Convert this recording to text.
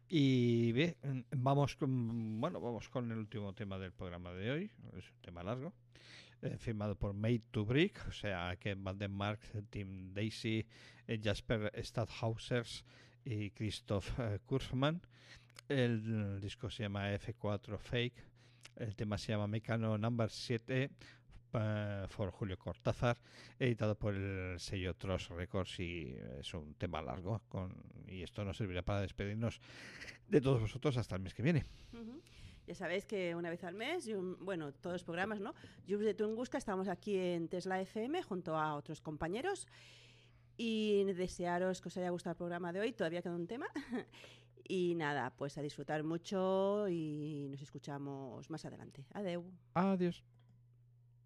Y bien, vamos con el último tema del programa de hoy. Es un tema largo. Firmado por Made to Brick, o sea, Ken Vandenmark, Tim Daisy, Jasper Stadhausers y Christoph Kurzmann. El disco se llama F4 Fake. El tema se llama Mecano Number 7 por Julio Cortázar, editado por el sello Tross Records, y es un tema largo y esto nos servirá para despedirnos de todos vosotros hasta el mes que viene. Uh-huh. Ya sabéis que una vez al mes, todos los programas, ¿no? Jubs de Tunguska, estamos aquí en Tesla FM junto a otros compañeros y desearos que os haya gustado el programa de hoy. Todavía queda un tema. Y nada, pues a disfrutar mucho y nos escuchamos más adelante. Adeu. Adiós.